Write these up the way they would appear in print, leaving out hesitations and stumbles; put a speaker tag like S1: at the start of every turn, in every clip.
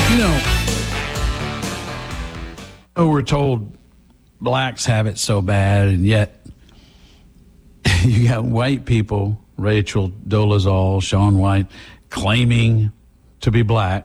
S1: You know, we're told blacks have it so bad, and yet you got white people, Rachel Dolezal, Shaun White, claiming to be black.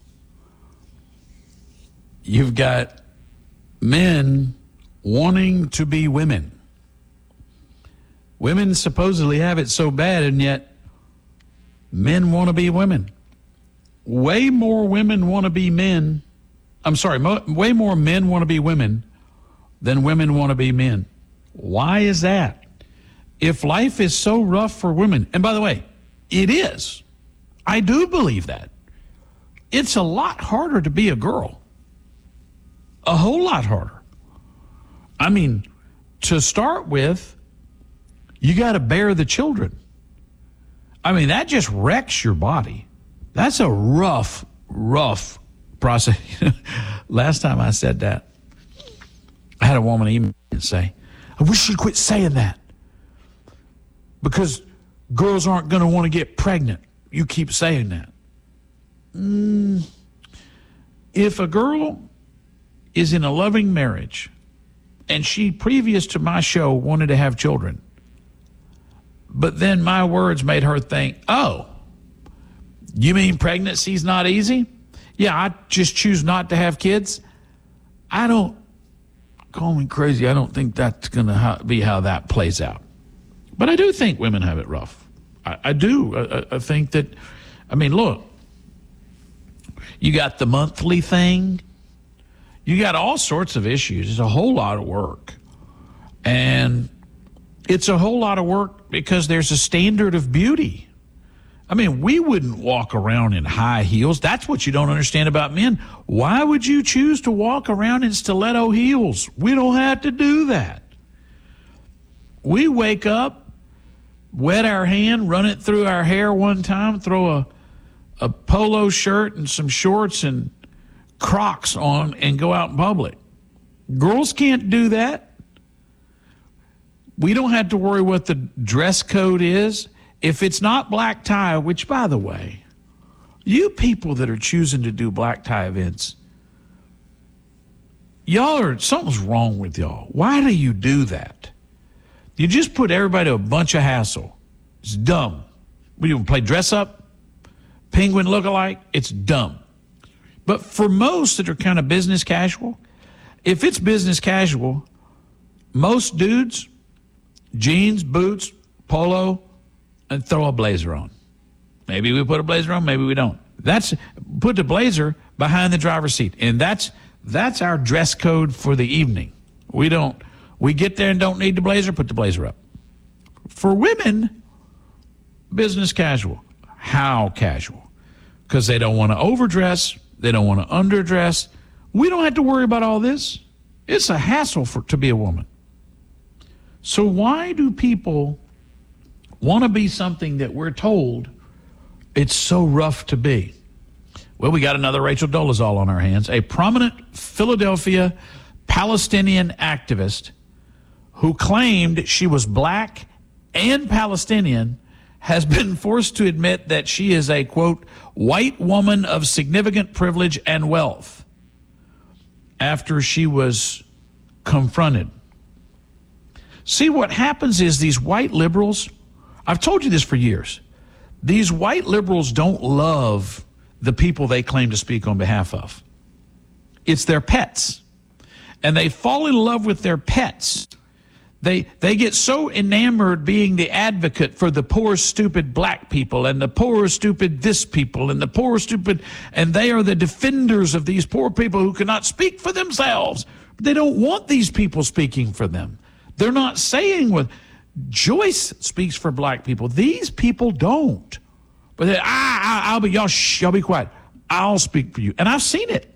S1: You've got men wanting to be women. Women supposedly have it so bad, and yet men want to be women. Way more women want to be men. Way more men want to be women than women want to be men. Why is that? If life is so rough for women, and by the way, it is. I do believe that. It's a lot harder to be a girl. A whole lot harder. I mean, to start with, you got to bear the children. I mean, that just wrecks your body. That's a rough process. Last time I said that, I had a woman email and say, I wish you'd quit saying that because girls aren't going to want to get pregnant. You keep saying that. If a girl is in a loving marriage and she, previous to my show, wanted to have children, but then my words made her think, oh, you mean pregnancy's not easy? Yeah, I just choose not to have kids. I don't, call me crazy, I don't think that's going to be how that plays out. But I do think women have it rough. I do. I think that, I mean, look, you got the monthly thing. You got all sorts of issues. It's a whole lot of work. And it's a whole lot of work because there's a standard of beauty. I mean, we wouldn't walk around in high heels. That's what you don't understand about men. Why would you choose to walk around in stiletto heels? We don't have to do that. We wake up, wet our hand, run it through our hair one time, throw a polo shirt and some shorts and Crocs on and go out in public. Girls can't do that. We don't have to worry what the dress code is. If it's not black tie, which, by the way, you people that are choosing to do black tie events, something's wrong with y'all. Why do you do that? You just put everybody to a bunch of hassle. It's dumb. We don't play dress up, penguin look-alike. It's dumb. But for most that are kind of business casual, if it's business casual, most dudes, jeans, boots, polo, and throw a blazer on. Maybe we put a blazer on, maybe we don't. Put the blazer behind the driver's seat, and that's our dress code for the evening. We get there and don't need the blazer, put the blazer up. For women, business casual. How casual? Because they don't want to overdress, they don't want to underdress. We don't have to worry about all this. It's a hassle to be a woman. So why do people want to be something that we're told it's so rough to be? Well, we got another Rachel Dolezal on our hands, a prominent Philadelphia Palestinian activist who claimed she was black and Palestinian, has been forced to admit that she is a, quote, white woman of significant privilege and wealth after she was confronted. See, what happens is these white liberals, I've told you this for years, these white liberals don't love the people they claim to speak on behalf of. It's their pets. And they fall in love with their pets. They get so enamored being the advocate for the poor, stupid black people and the poor, stupid this people and the poor, stupid, and they are the defenders of these poor people who cannot speak for themselves. They don't want these people speaking for them. They're not saying what Joyce speaks for black people. These people don't. But y'all be quiet. I'll speak for you. And I've seen it.